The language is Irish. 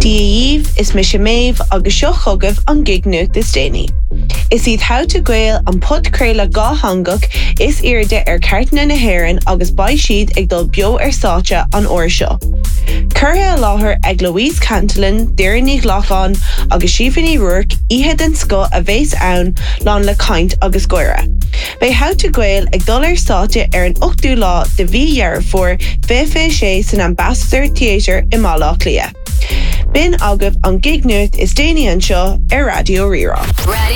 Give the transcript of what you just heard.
Díomh is mis méh agus seo chugah an gig nucht is déine. Is iad how to gael an podcréile gá hangach is irde cartna na hhéireann agus baid siad ag dul bio sáte an uair seo. Curtha láthair ag Louise Cantillon, Deireadh Lachán agus Síofánaí Ruark ihe den sco a bhés ann lán le caint agus goire. Bei how to gael ag dul sáte an 8ú lá de bhí dhearfór FFA san Ambassador Theatre i Málaach Lia. Bin agah an gig nucht is déine an seo ar Radio Rirá.